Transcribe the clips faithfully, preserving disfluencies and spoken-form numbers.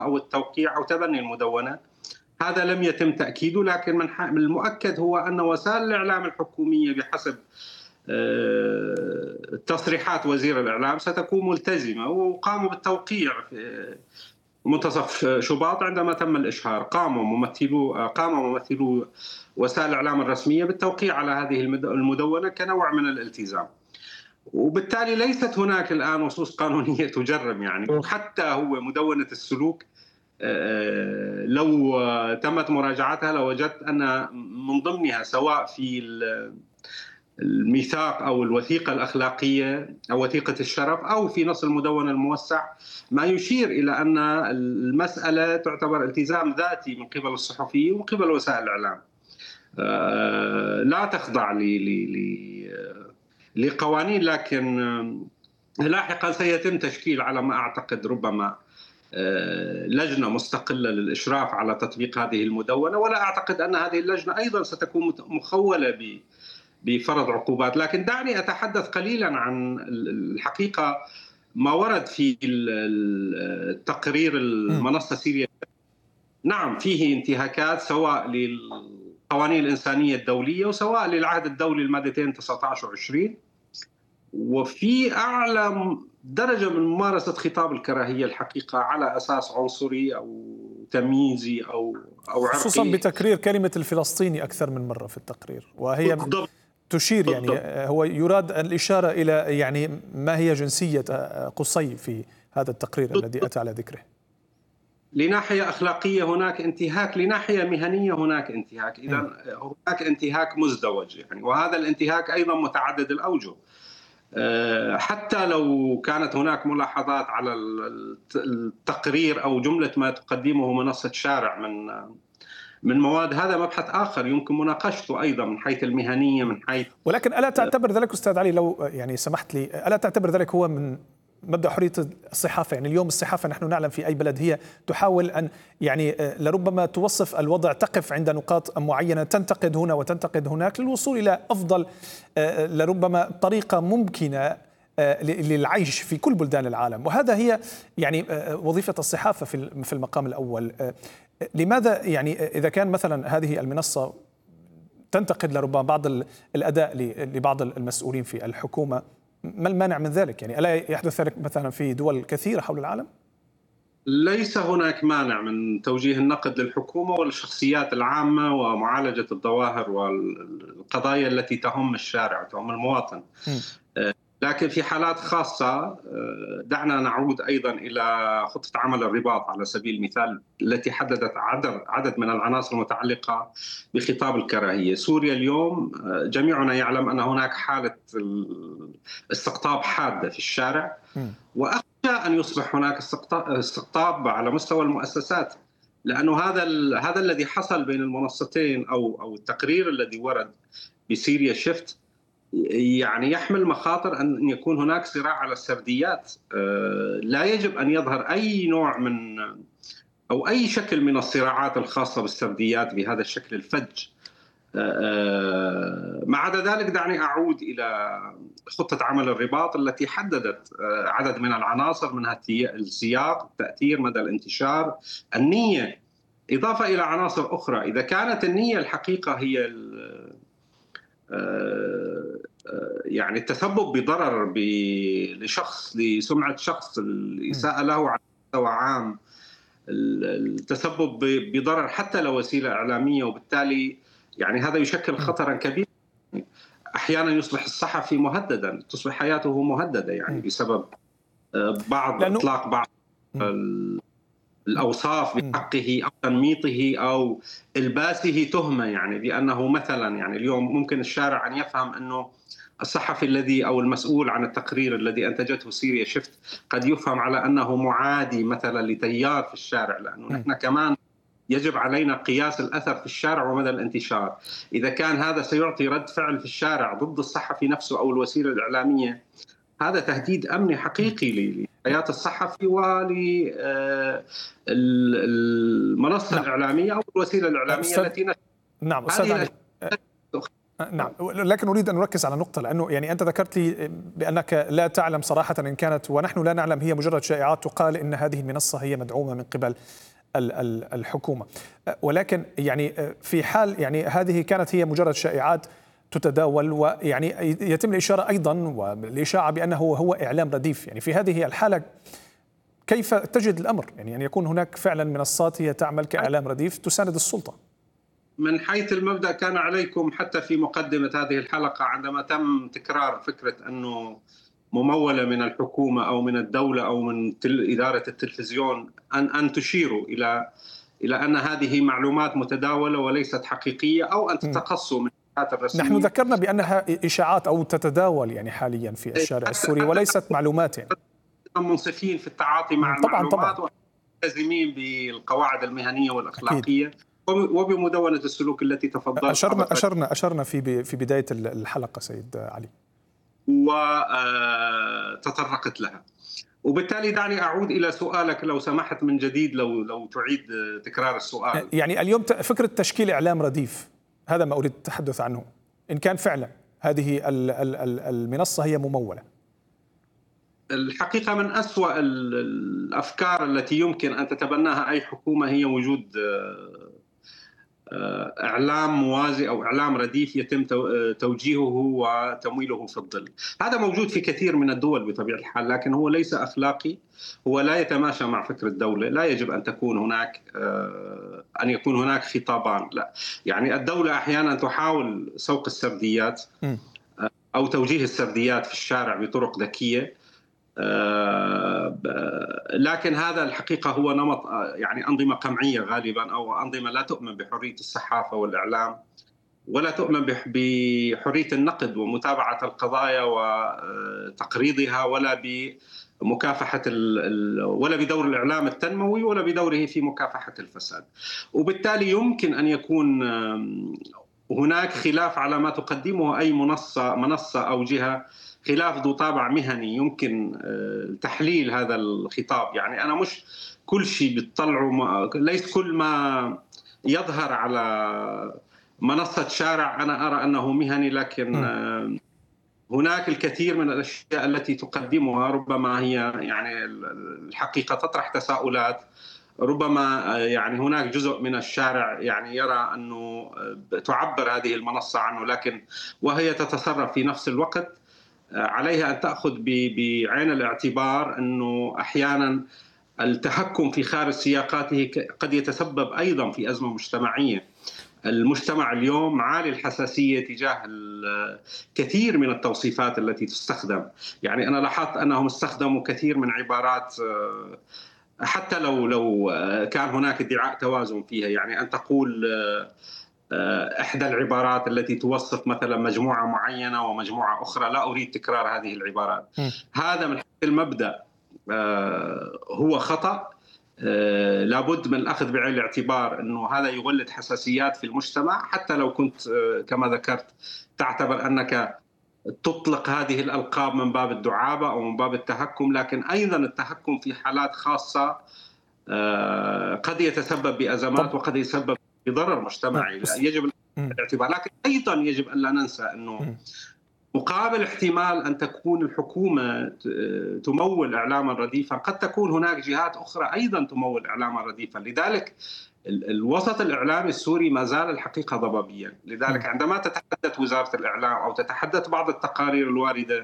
أو التوقيع أو تبني المدونة. هذا لم يتم تأكيده، لكن من المؤكد هو أن وسائل الإعلام الحكومية بحسب تصريحات وزير الإعلام ستكون ملتزمة، وقاموا بالتوقيع في منتصف شباط عندما تم الإشهار. قاموا ممثلو قام ممثلو وسائل الإعلام الرسمية بالتوقيع على هذه المدونة كنوع من الالتزام، وبالتالي ليست هناك الآن نصوص قانونية تجرم. يعني حتى هو مدونة السلوك لو تمت مراجعتها لوجدت أن من ضمنها سواء في الميثاق أو الوثيقة الأخلاقية أو وثيقة الشرف أو في نص المدونة الموسع ما يشير إلى أن المسألة تعتبر التزام ذاتي من قبل الصحفيين ومن قبل وسائل الإعلام، لا تخضع لقوانين. لكن لاحقا سيتم تشكيل على ما أعتقد ربما لجنة مستقلة للإشراف على تطبيق هذه المدونة، ولا أعتقد أن هذه اللجنة أيضا ستكون مخولة بفرض عقوبات. لكن دعني أتحدث قليلا عن الحقيقة ما ورد في التقرير المنصة سيريا. نعم فيه انتهاكات سواء للقوانين الإنسانية الدولية وسواء للعهد الدولي المادتين تسعة عشر وعشرين، وفي أعلى درجة من ممارسة خطاب الكراهية الحقيقة على أساس عنصري أو تمييزي أو أو عرقي، خصوصا بتكرير كلمة الفلسطيني أكثر من مرة في التقرير، وهي بالضبط. تشير يعني بالضبط. هو يراد الإشارة إلى يعني ما هي جنسية قصي في هذا التقرير بالضبط. الذي أتى على ذكره. لناحية أخلاقية هناك انتهاك، لناحية مهنية هناك انتهاك، إذا هناك انتهاك مزدوج يعني، وهذا الانتهاك أيضا متعدد الأوجه. حتى لو كانت هناك ملاحظات على التقرير أو جملة ما تقدمه منصة شارع من من مواد، هذا مبحث آخر يمكن مناقشته أيضا من حيث المهنية من حيث. ولكن ألا تعتبر ذلك أستاذ علي لو يعني سمحت لي، ألا تعتبر ذلك هو من مبدأ حرية الصحافة؟ يعني اليوم الصحافة نحن نعلم في أي بلد هي تحاول أن يعني لربما توصف الوضع، تقف عند نقاط معينة، تنتقد هنا وتنتقد هناك للوصول إلى أفضل لربما طريقة ممكنة للعيش في كل بلدان العالم، وهذا هي يعني وظيفة الصحافة في في المقام الأول. لماذا يعني إذا كان مثلا هذه المنصة تنتقد لربما بعض الأداء لبعض المسؤولين في الحكومة، ما المانع من ذلك؟ يعني ألا يحدث ذلك مثلا في دول كثيرة حول العالم؟ ليس هناك مانع من توجيه النقد للحكومة والشخصيات العامة ومعالجة الظواهر والقضايا التي تهم الشارع وتهم المواطن. م. لكن في حالات خاصة دعنا نعود أيضا إلى خطة عمل الرباط على سبيل المثال التي حددت عدد عدد من العناصر المتعلقة بخطاب الكراهية. سوريا اليوم جميعنا يعلم أن هناك حالة استقطاب حادة في الشارع، وأخشى أن يصبح هناك استقطاب على مستوى المؤسسات، لأنه هذا هذا الذي حصل بين المنصتين أو أو التقرير الذي ورد بسيريا شيفت يعني يحمل مخاطر أن يكون هناك صراع على السرديات. لا يجب أن يظهر أي نوع من أو أي شكل من الصراعات الخاصة بالسرديات بهذا الشكل الفج. ما عدا ذلك دعني أعود إلى خطة عمل الرباط التي حددت عدد من العناصر، منها السياق، التأثير، مدى الانتشار، النية، إضافة إلى عناصر أخرى. إذا كانت النية الحقيقة هي يعني التسبب بضرر لشخص، لسمعة شخص، الإساءة له على مستوى عام، التسبب بضرر حتى لو وسيلة إعلامية، وبالتالي يعني هذا يشكل خطرا كبيرا. أحيانا يصبح الصحفي مهددا، تصبح حياته مهددة يعني بسبب بعض إطلاق بعض الأوصاف بحقه أو تنميطه أو إلباسه تهمة، يعني بأنه مثلا يعني اليوم ممكن الشارع أن يفهم أنه الصحفي الذي أو المسؤول عن التقرير الذي أنتجته سيريا شيفت قد يفهم على أنه معادي مثلا لتيار في الشارع، لأنه نحن كمان يجب علينا قياس الأثر في الشارع ومدى الانتشار. إذا كان هذا سيعطي رد فعل في الشارع ضد الصحفي نفسه أو الوسيلة الإعلامية، هذا تهديد أمني حقيقي لحياة الصحفي وللمنصة الإعلامية أو الوسيلة الإعلامية التي نعم أستاذ علي. نعم، لكن أريد أن نركز على نقطة، لأنه يعني أنت ذكرت لي بأنك لا تعلم صراحة إن كانت، ونحن لا نعلم، هي مجرد شائعات تقال إن هذه المنصة هي مدعومة من قبل الحكومة، ولكن يعني في حال يعني هذه كانت هي مجرد شائعات تتداول، ويعني يتم الإشارة أيضا والإشاعة بأنه هو إعلام رديف، يعني في هذه الحالة كيف تجد الأمر؟ يعني أن يكون هناك فعلا منصات هي تعمل كإعلام رديف تساند السلطة. من حيث المبدأ كان عليكم حتى في مقدمة هذه الحلقة عندما تم تكرار فكرة أنه ممولة من الحكومة أو من الدولة أو من إدارة التلفزيون أن أن تشيروا إلى إلى أن هذه معلومات متداولة وليست حقيقية، أو أن تتقصوا من الجهات الرسمية. نحن ذكرنا بأنها إشاعات أو تتداول يعني حاليا في الشارع السوري وليست معلومات. يعني منصفين في التعاطي مع طبعا المعلومات طبعا وملتزمين بالقواعد المهنية والأخلاقية أكيد. وبمدونة السلوك التي تفضلت. أشرنا أشرنا أشرنا في في بداية الحلقة سيد علي، وتطرقت لها. وبالتالي دعني أعود إلى سؤالك لو سمحت من جديد، لو لو تعيد تكرار السؤال. يعني اليوم فكرة تشكيل إعلام رديف، هذا ما أريد التحدث عنه، إن كان فعلا هذه المنصة هي ممولة. الحقيقة من أسوأ الأفكار التي يمكن أن تتبناها أي حكومة هي وجود إعلام موازي أو إعلام رديف يتم توجيهه وتمويله في الظل. هذا موجود في كثير من الدول بطبيعة الحال، لكن هو ليس أخلاقي، هو لا يتماشى مع فكر الدولة. لا يجب أن تكون هناك أن يكون هناك خطابان، لا. يعني الدولة أحيانا تحاول سوق السرديات أو توجيه السرديات في الشارع بطرق ذكية، لكن هذا الحقيقة هو نمط يعني أنظمة قمعية غالبا، أو أنظمة لا تؤمن بحرية الصحافة والإعلام، ولا تؤمن بحرية النقد ومتابعة القضايا وتقريضها، ولا بمكافحة ولا بدور الإعلام التنموي، ولا بدوره في مكافحة الفساد. وبالتالي يمكن أن يكون هناك خلاف على ما تقدمه أي منصة منصة أو جهة، خلاف ذو طابع مهني يمكن تحليل هذا الخطاب. يعني أنا مش كل شيء بتطلعه، ليس كل ما يظهر على منصة شارع أنا أرى أنه مهني، لكن هناك الكثير من الأشياء التي تقدمها ربما هي يعني الحقيقة تطرح تساؤلات. ربما يعني هناك جزء من الشارع يعني يرى أنه تعبر هذه المنصة عنه، لكن وهي تتصرف في نفس الوقت عليها أن تأخذ بعين الاعتبار أنه أحيانا التحكم في خارج سياقاته قد يتسبب أيضا في أزمة مجتمعية. المجتمع اليوم عالي الحساسية تجاه كثير من التوصيفات التي تستخدم. يعني أنا لاحظت أنهم استخدموا كثير من عبارات حتى لو لو كان هناك ادعاء توازن فيها، يعني أن تقول إحدى العبارات التي توصف مثلا مجموعة معينة ومجموعة أخرى، لا أريد تكرار هذه العبارات. م. هذا من حيث المبدأ هو خطأ، لابد من الأخذ بعين الاعتبار أنه هذا يولد حساسيات في المجتمع، حتى لو كنت كما ذكرت تعتبر أنك تطلق هذه الألقاب من باب الدعابة أو من باب التهكم، لكن أيضا التهكم في حالات خاصة قد يتسبب بأزمات وقد يسبب بضرر مجتمعي. يجب الاعتبار، لكن أيضا يجب أن لا ننسى أنه مقابل احتمال أن تكون الحكومة تمول إعلاما رديفا، قد تكون هناك جهات أخرى أيضا تمول إعلاما رديفا. لذلك الوسط الإعلامي السوري ما زال الحقيقة ضبابيا. لذلك عندما تتحدث وزارة الإعلام أو تتحدث بعض التقارير الواردة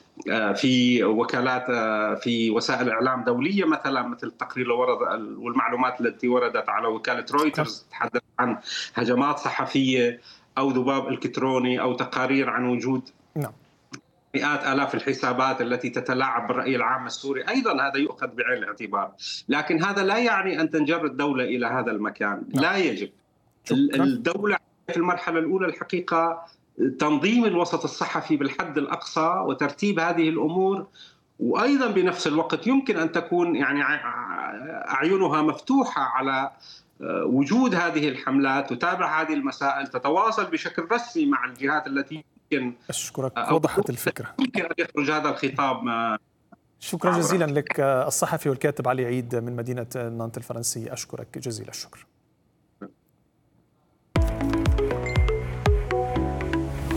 في وكالات في وسائل إعلام دولية مثلا مثل التقرير اللي ورد والمعلومات التي وردت على وكالة رويترز تتحدث عن هجمات صحفية أو ذباب إلكتروني أو تقارير عن وجود نعم. مئات آلاف الحسابات التي تتلاعب بالرأي العام السوري، أيضا هذا يؤخذ بعين الاعتبار. لكن هذا لا يعني أن تنجر الدولة إلى هذا المكان. نعم. لا يجب. شكرا. الدولة في المرحلة الأولى الحقيقة تنظيم الوسط الصحفي بالحد الأقصى وترتيب هذه الأمور، وأيضا بنفس الوقت يمكن أن تكون يعني أعينها مفتوحة على وجود هذه الحملات، تتابع هذه المسائل، تتواصل بشكل رسمي مع الجهات التي يمكن. أشكرك، وضحت الفكرة. يمكن أن يخرج هذا الخطاب. شكرا جزيلا لك الصحفي والكاتب علي عيد من مدينة نانت الفرنسية، أشكرك جزيل الشكر.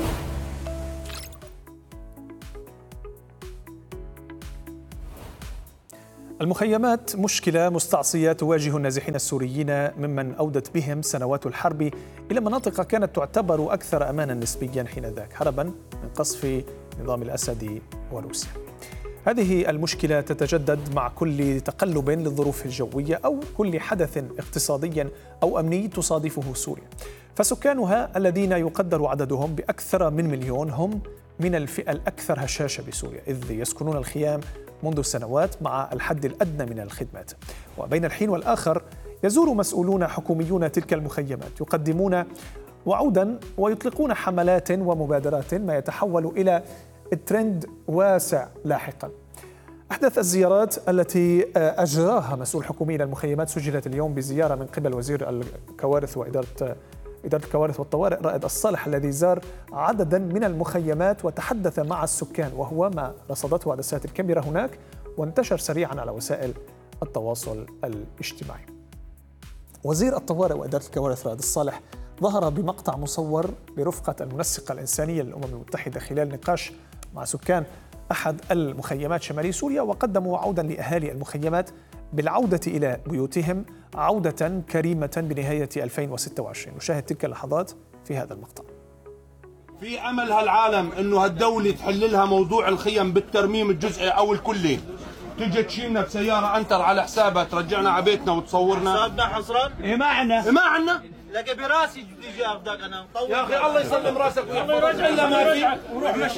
المخيمات مشكلة مستعصية تواجه النازحين السوريين ممن أودت بهم سنوات الحرب إلى مناطق كانت تعتبر أكثر أمانا نسبيا حينذاك، هربا من قصف نظام الأسد وروسيا. هذه المشكلة تتجدد مع كل تقلب للظروف الجوية أو كل حدث اقتصادي أو أمني تصادفه سوريا، فسكانها الذين يقدر عددهم بأكثر من مليون هم من الفئة الأكثر هشاشة بسوريا، إذ يسكنون الخيام منذ سنوات مع الحد الأدنى من الخدمات. وبين الحين والآخر يزور مسؤولون حكوميون تلك المخيمات يقدمون وعودا ويطلقون حملات ومبادرات ما يتحول إلى ترند واسع لاحقا. أحدث الزيارات التي أجراها مسؤول حكومي إلى المخيمات سجلت اليوم بزيارة من قبل وزير الكوارث وإدارة إدارة الكوارث والطوارئ رائد الصالح، الذي زار عددا من المخيمات وتحدث مع السكان، وهو ما رصدته عدسات الكاميرا هناك وانتشر سريعا على وسائل التواصل الاجتماعي. وزير الطوارئ وإدارة الكوارث رائد الصالح ظهر بمقطع مصور برفقة المنسقة الإنسانية للأمم المتحدة خلال نقاش مع سكان أحد المخيمات شمالي سوريا، وقدموا وعودا لأهالي المخيمات بالعودة إلى بيوتهم عودة كريمة بنهاية ألفين وستة وعشرين. نشاهد تلك اللحظات في هذا المقطع. في أمل هالعالم أنه هالدولة تحل لها موضوع الخيم بالترميم الجزئي أو الكلي، تجي تشيلنا بسيارة أنتر على حسابها ترجعنا على بيتنا وتصورنا. حسابنا حصرا؟ إيه ما عنا. إيه ما عنا. لقى براسي بدي اجي اخذك انا مطول. يا اخي الله يسلم راسك ويرجع الا ما في وروح مشي.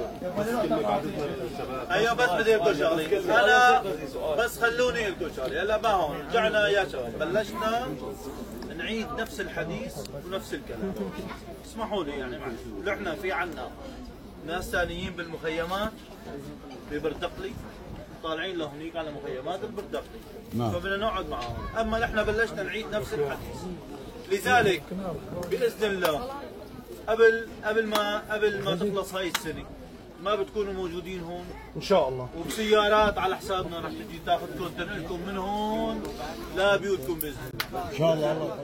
ايوه بس بدي اقول شغله، انا بس خلوني اقول شغله، هلا ما هون رجعنا يا شباب بلشنا نعيد نفس الحديث ونفس الكلام. اسمحوا لي يعني معلش، نحن في عنا ناس ثانيين بالمخيمات ببردقلي طالعين لهنيك على مخيمات البردقلي، فبدنا نقعد معهم، اما نحن بلشنا نعيد نفس الحديث. لذلك باذن الله قبل قبل ما قبل ما تخلص هاي السنه ما بتكونوا موجودين هون ان شاء الله، وبسيارات على حسابنا رح تجي تاخذكم تنقلكم من هون لبيوتكم باذن الله ان شاء الله.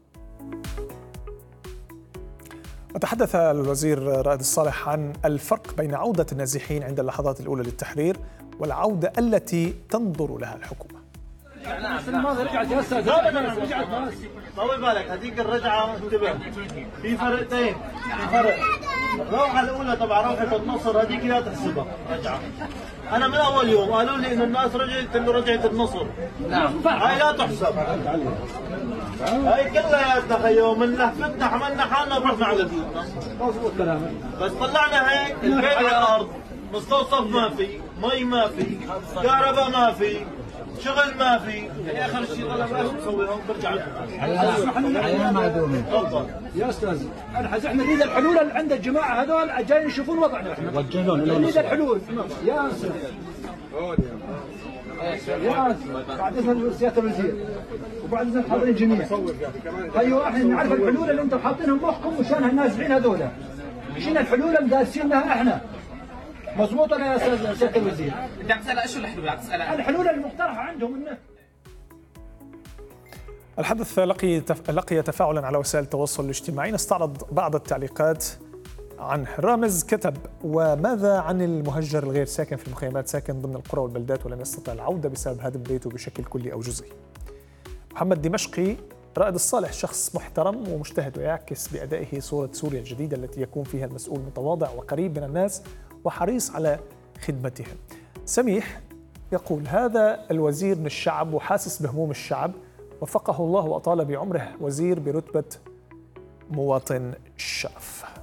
وتحدث الوزير رائد الصالح عن الفرق بين عودة النازحين عند اللحظات الأولى للتحرير والعودة التي تنظر لها الحكومة. السنة الماضية رجعت يا استاذ، رجعت ناس. طول بالك هذيك الرجعة انتبه في فرقتين، في فرق. الروحة الأولى تبع روحة النصر هذيك لا تحسبها رجعة. أنا من أول يوم قالوا لي إنه الناس رجعت إنه رجعت النصر. نعم. هاي لا تحسب. هاي كلياتنا خيو من لهفتنا حملنا حالنا ورحنا على بيوتنا. مضبوط كلامك. بس طلعنا هيك البيت على الأرض، مستوصف ما في، مي ما في، كهرباء ما في. شغل ما في، اخر شيء طلب ايش نسوي هون برجع حياه معدومه. تفضل يا استاذ، احنا احنا نريد الحلول اللي عند الجماعه هذول جايين يشوفون وضعنا احنا. وجههم نريد الحلول يا استاذ. يا استاذ بعد اذن سياده الوزير وبعد اذن حضرتك الجميع. ايوه احنا نعرف الحلول اللي انتم حاطينهم مخكم مشان النازحين هذول. شنو الحلول اللي دارسينها احنا؟ مضبوط ولا يا استاذ سياده الوزير؟ بدي اسالها ايش الحلول؟ بدي اسالها الحلول المقترحه عندهم انه الحدث لقي لقي تفاعلا على وسائل التواصل الاجتماعي. نستعرض بعض التعليقات عنه. رامز كتب: وماذا عن المهجر الغير ساكن في المخيمات، ساكن ضمن القرى والبلدات ولم يستطع العودة بسبب هدم بيته بشكل كلي أو جزئي. محمد دمشقي: رائد الصالح شخص محترم ومجتهد ويعكس بأدائه صورة سوريا الجديدة التي يكون فيها المسؤول متواضع وقريب من الناس وحريص على خدمتهم. سميح يقول: هذا الوزير من الشعب وحاسس بهموم الشعب، وفقه الله وأطال بعمره، وزير برتبة مواطن شرف.